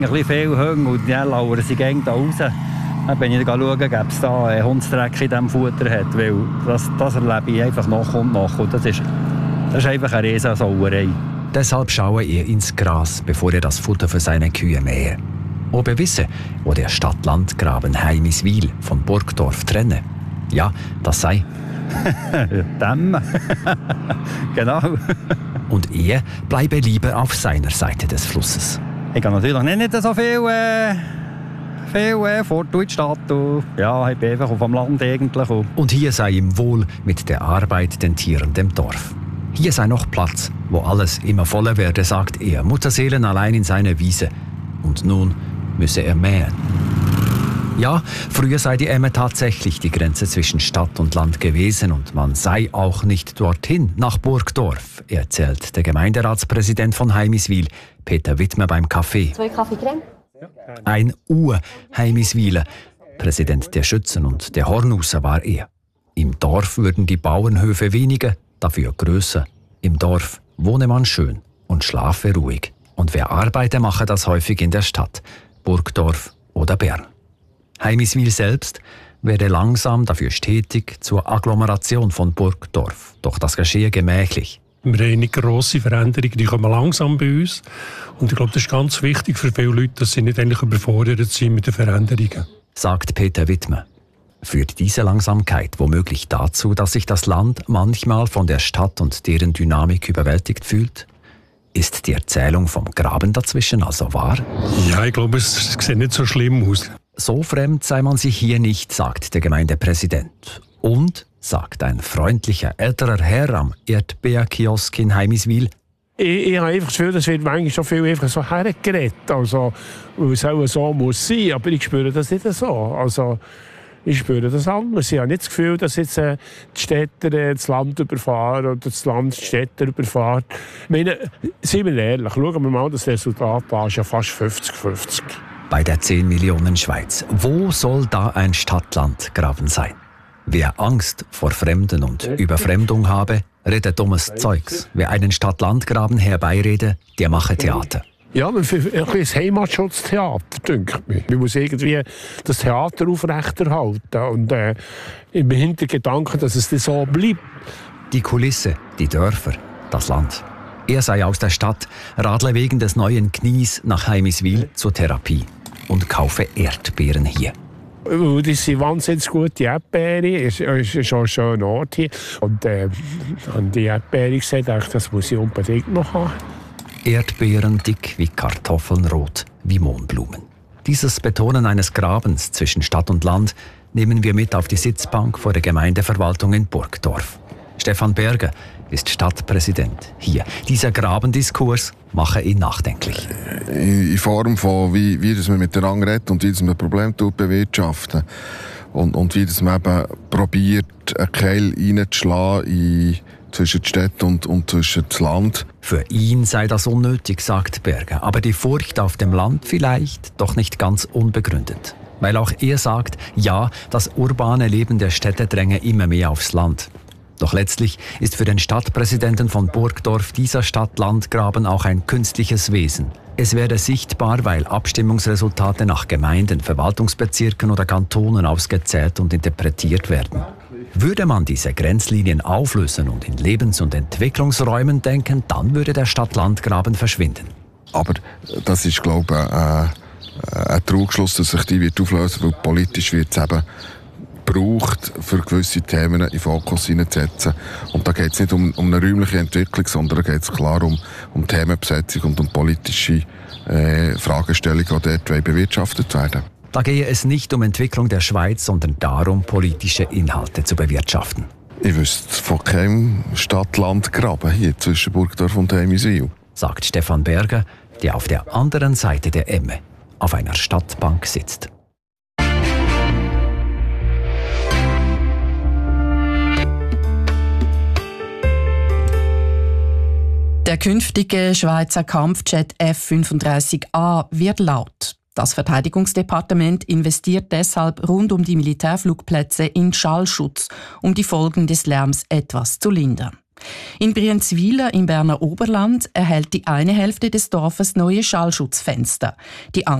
Ein bisschen viel Hunger und dann lauern sie gegen da raus. Dann bin ich schauen, ob es da einen Hundsdreck in diesem Futter hat, weil das erlebe ich einfach nach und nach. Und das ist einfach eine Riesensauerei. Deshalb schaue er ins Gras, bevor er das Futter für seine Kühe mähe. Ob er wisse, wo der Stadt-Land-Graben Heimiswil von Burgdorf trenne. Ja, das sei Dämme. Genau. Und er bleibe lieber auf seiner Seite des Flusses. Ich kann natürlich nicht so viel fort in die Stadt. Ja, ich bin einfach auf dem Land eigentlich. Und hier sei ihm wohl mit der Arbeit, den Tieren, dem Dorf. Hier sei noch Platz, wo alles immer voller werde, sagt er, Mutterseelen allein in seiner Wiese. Und nun müsse er mähen. Ja, früher sei die Emme tatsächlich die Grenze zwischen Stadt und Land gewesen und man sei auch nicht dorthin, nach Burgdorf, erzählt der Gemeinderatspräsident von Heimiswil, Peter Wittmer beim Kaffee. 2 Kaffee Creme. Ein Ur-Heimiswiler, Präsident der Schützen und der Hornusser war er. Im Dorf würden die Bauernhöfe weniger, dafür größer. Im Dorf wohne man schön und schlafe ruhig. Und wer arbeite, mache das häufig in der Stadt, Burgdorf oder Bern. Heimiswil selbst werde langsam, dafür stetig, zur Agglomeration von Burgdorf. Doch das geschehe gemächlich. Wir haben nicht grosse Veränderungen, die kommen langsam bei uns. Und ich glaube, das ist ganz wichtig für viele Leute, dass sie nicht eigentlich überfordert sind mit den Veränderungen. Sagt Peter Wittmer. Führt diese Langsamkeit womöglich dazu, dass sich das Land manchmal von der Stadt und deren Dynamik überwältigt fühlt? Ist die Erzählung vom Graben dazwischen also wahr? Ja, ich glaube, es sieht nicht so schlimm aus. So fremd sei man sich hier nicht, sagt der Gemeindepräsident. Und, sagt ein freundlicher älterer Herr am Erdbeerkiosk in Heimiswil, ich habe einfach das Gefühl, das wird manchmal schon viel einfach so hergeredet, also, weil es auch so muss sein, aber ich spüre das nicht so. Also, ich spüre das anders. Ich habe nicht das Gefühl, dass jetzt die Städter das Land überfahren oder das Land die Städter überfahren. Ich meine, seien wir ehrlich, schauen wir mal das Resultat an, ist ja fast 50-50. Bei der 10 Millionen Schweiz, wo soll da ein Stadt-Land-Graben sein? Wer Angst vor Fremden und Überfremdung habe, redet dummes Zeugs. Wer einen Stadt-Land-Graben herbeirede, der mache Theater. Ja, ein Heimatschutztheater, denke ich. Man muss irgendwie das Theater aufrechterhalten und im Hintergedanken, dass es so bleibt. Die Kulisse, die Dörfer, das Land. Er sei aus der Stadt, radle wegen des neuen Knies nach Heimiswil zur Therapie und kaufe Erdbeeren hier. Das sind wahnsinnig gute Erdbeeren. Es ist schon ein schöner Ort hier. Und an die Erdbeeren gesehen, dachte ich, das muss ich unbedingt noch haben. Erdbeeren dick wie Kartoffeln, rot wie Mohnblumen. Dieses Betonen eines Grabens zwischen Stadt und Land nehmen wir mit auf die Sitzbank vor der Gemeindeverwaltung in Burgdorf. Stefan Berger ist Stadtpräsident hier. Dieser Grabendiskurs mache ihn nachdenklich. In Form von, wie man miteinander redet und wie man ein Problem bewirtschaften und wie man eben probiert, einen Keil reinzuschlagen zwischen der Stadt und zwischen das Land. Für ihn sei das unnötig, sagt Berger, aber die Furcht auf dem Land vielleicht doch nicht ganz unbegründet. Weil auch er sagt, ja, das urbane Leben der Städte dränge immer mehr aufs Land. Doch letztlich ist für den Stadtpräsidenten von Burgdorf dieser Stadt-Land-Graben auch ein künstliches Wesen. Es werde sichtbar, weil Abstimmungsresultate nach Gemeinden, Verwaltungsbezirken oder Kantonen ausgezählt und interpretiert werden. Würde man diese Grenzlinien auflösen und in Lebens- und Entwicklungsräumen denken, dann würde der Stadt-Land-Graben verschwinden. Aber das ist, glaube ich, ein Trugschluss, dass sich die auflösen wird, weil politisch wird es eben braucht, für gewisse Themen in den Fokus hineinzusetzen. Und da geht es nicht um eine räumliche Entwicklung, sondern da geht es klar um Themenbesetzung und um politische Fragestellungen, die dort bewirtschaftet werden. Da gehe es nicht um Entwicklung der Schweiz, sondern darum, politische Inhalte zu bewirtschaften. Ich wüsste von keinem Stadt-Land-Graben hier zwischen Burgdorf und Heimiswil, sagt Stefan Berger, der auf der anderen Seite der Emme auf einer Stadtbank sitzt. Der künftige Schweizer Kampfjet F-35A wird laut. Das Verteidigungsdepartement investiert deshalb rund um die Militärflugplätze in Schallschutz, um die Folgen des Lärms etwas zu lindern. In Brienz-Weiler im Berner Oberland erhält die eine Hälfte des Dorfes neue Schallschutzfenster. Die